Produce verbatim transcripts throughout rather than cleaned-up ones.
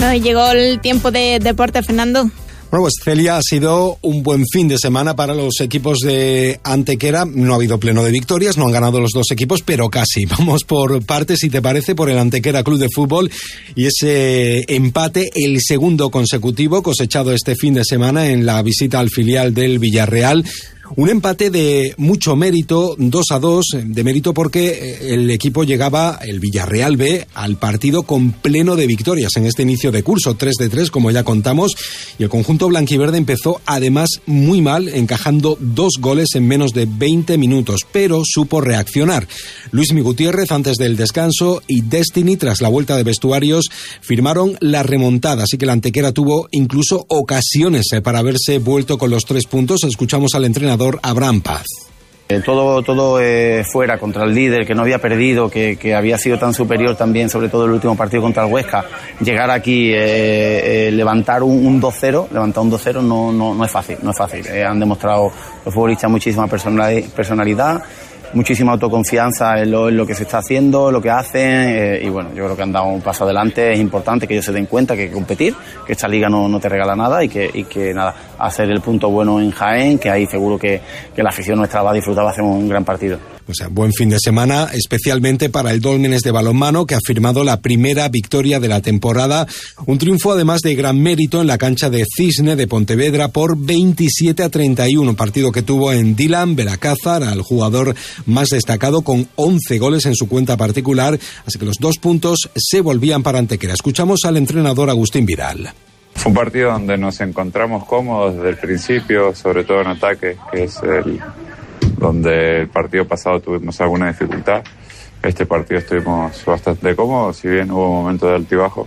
Bueno, llegó el tiempo de deporte, Fernando. Bueno, pues Celia, ha sido un buen fin de semana para los equipos de Antequera. No ha habido pleno de victorias, no han ganado los dos equipos, pero casi. Vamos por partes, si te parece, por el Antequera Club de Fútbol y ese empate, el segundo consecutivo cosechado este fin de semana en la visita al filial del Villarreal. Un empate de mucho mérito, dos a dos, de mérito porque el equipo llegaba, el Villarreal B, al partido con pleno de victorias en este inicio de curso, tres de tres, como ya contamos, y el conjunto blanquiverde empezó además muy mal, encajando dos goles en menos de veinte minutos, pero supo reaccionar. Luismi Gutiérrez antes del descanso y Destiny, tras la vuelta de vestuarios, firmaron la remontada, así que la Antequera tuvo incluso ocasiones para haberse vuelto con los tres puntos. Escuchamos al entrenador Abraham Paz. Todo, todo eh, fuera contra el líder, que no había perdido, que, que había sido tan superior también, sobre todo el último partido contra el Huesca. Llegar aquí, eh, eh, levantar un, un dos cero, levantar un dos cero no, no, no es fácil, no es fácil. Eh, han demostrado los futbolistas muchísima personalidad, muchísima autoconfianza en lo, en lo que se está haciendo, lo que hacen, eh, y bueno, yo creo que han dado un paso adelante. Es importante que ellos se den cuenta que hay que competir, que esta liga no, no te regala nada y que, y que nada, hacer el punto bueno en Jaén, que ahí seguro que, que la afición nuestra va a disfrutar, va a hacer un gran partido. O sea, buen fin de semana, especialmente para el Dólmenes de balonmano, que ha firmado la primera victoria de la temporada. Un triunfo además de gran mérito en la cancha de Cisne de Pontevedra por veintisiete a treinta y uno, partido que tuvo en Dylan Belalcázar, al jugador más destacado, con once goles en su cuenta particular, así que los dos puntos se volvían para Antequera. Escuchamos al entrenador Agustín Vidal. Fue un partido donde nos encontramos cómodos desde el principio, sobre todo en ataque, que es el donde el partido pasado tuvimos alguna dificultad. Este partido estuvimos bastante cómodos, si bien hubo momentos de altibajo.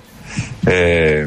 Eh,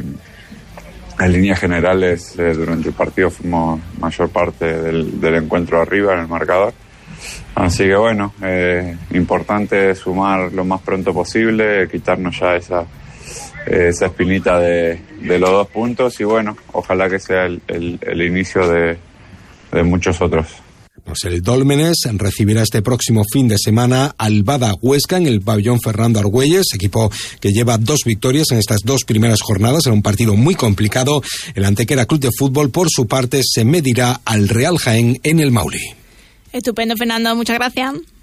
en líneas generales, eh, durante el partido fuimos mayor parte del, del encuentro arriba en el marcador. Así que bueno, eh, importante sumar lo más pronto posible, quitarnos ya esa, eh, esa espinita de, de los dos puntos y bueno, ojalá que sea el, el, el inicio de, de muchos otros. Pues el Dólmenes recibirá este próximo fin de semana al Bada Huesca en el pabellón Fernando Argüelles, equipo que lleva dos victorias en estas dos primeras jornadas. Era un partido muy complicado. El Antequera Club de Fútbol, por su parte, se medirá al Real Jaén en el Maule. Estupendo, Fernando, muchas gracias.